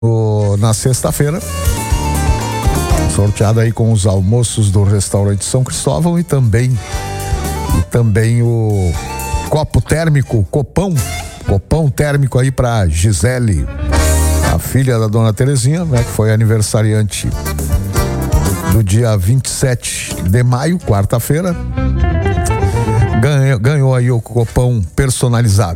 na sexta-feira, sorteado aí com os almoços do restaurante São Cristóvão e também o copo térmico, copão térmico aí pra Gisele, a filha da dona Terezinha, né, que foi aniversariante do dia 27 de maio, quarta-feira. Ganhou aí o copão personalizado.